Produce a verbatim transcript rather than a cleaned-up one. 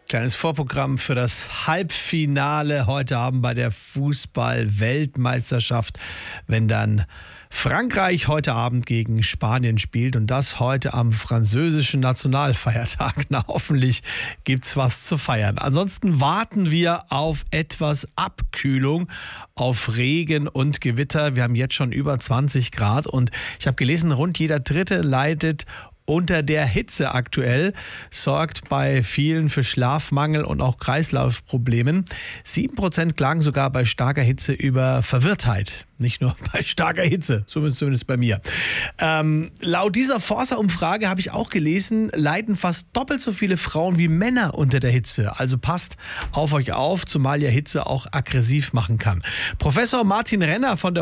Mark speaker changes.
Speaker 1: Kleines Vorprogramm für das Halbfinale heute Abend bei der Fußball-Weltmeisterschaft, wenn dann Frankreich heute Abend gegen Spanien spielt und das heute am französischen Nationalfeiertag. Na, hoffentlich gibt's was zu feiern. Ansonsten warten wir auf etwas Abkühlung, auf Regen und Gewitter. Wir haben jetzt schon über zwanzig Grad und ich habe gelesen, rund jeder Dritte leidet unter der Hitze aktuell, sorgt bei vielen für Schlafmangel und auch Kreislaufproblemen. Sieben Prozent klagen sogar bei starker Hitze über Verwirrtheit. Nicht nur bei starker Hitze, zumindest bei mir. Ähm, laut dieser Forsa-Umfrage habe ich auch gelesen, leiden fast doppelt so viele Frauen wie Männer unter der Hitze. Also passt auf euch auf, zumal ja Hitze auch aggressiv machen kann. Professor Martin Renner von der